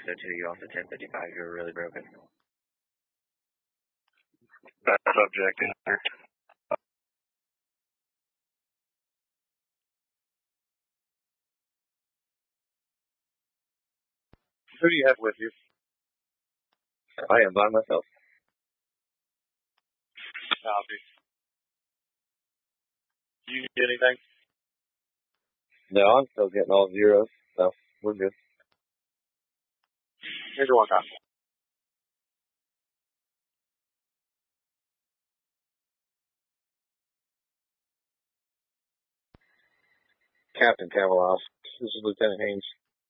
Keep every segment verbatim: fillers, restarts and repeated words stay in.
oh two, you also ten fifty-five, you were really broken. That subject in there. Who do you have with you? I am by myself. Copy. You need anything? No, I'm still getting all zeros, so we're good. Here's one copy. Captain Cavalos, this is Lieutenant Haynes.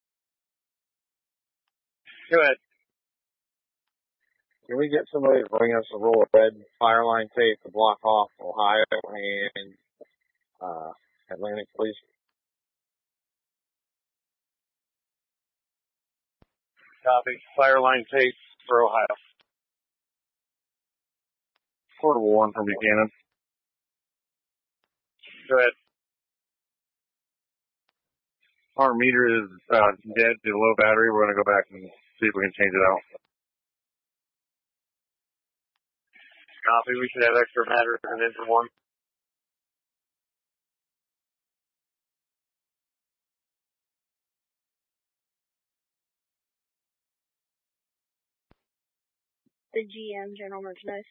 Go ahead. Can we get somebody to bring us a roll of red fire line tape to block off Ohio and uh, Atlantic, please? Copy. Fire line tape for Ohio. Portable one from Buchanan. Go ahead. Our meter is uh, dead to low battery. We're going to go back and see if we can change it out. Copy. We should have extra battery and engine one. The G M, General Merchandise.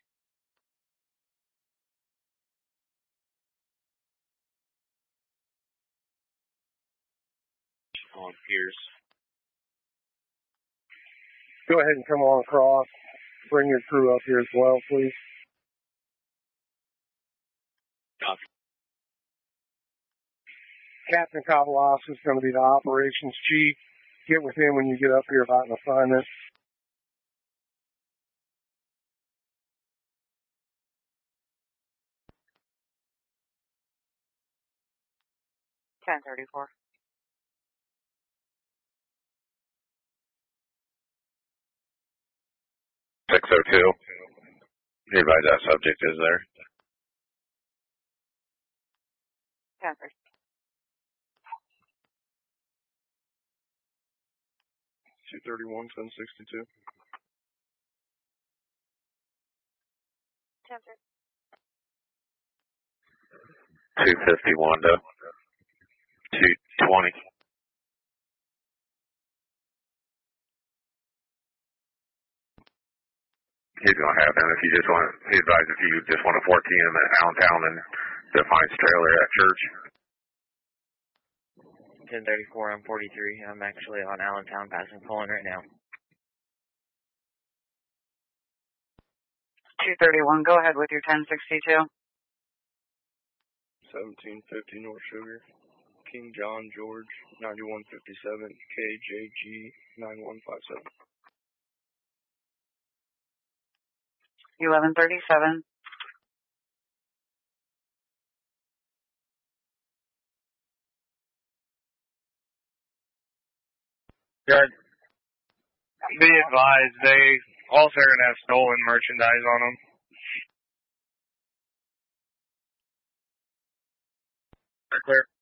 On Pierce. Go ahead and come on across. Bring your crew up here as well, please. Copy. Captain Cavalos is going to be the operations chief. Get with him when you get up here about an assignment. ten thirty-four. six oh two. You advise that subject is there. ten thirty. two thirty-one, ten sixty-two. ten thirty. two fifty-one to two twenty. He's going to have him if you just want, he advised if you just want a fourteen in the Allentown and Defiance trailer at church. ten thirty-four, I'm forty-three. I'm actually on Allentown passing Pullen right now. two thirty-one, go ahead with your ten sixty-two. seventeen fifty North Sugar. King John George, ninety-one fifty-seven, K J G, nine one five seven. eleven thirty-seven. Good. Be advised, they also are going to have stolen merchandise on them. Clear.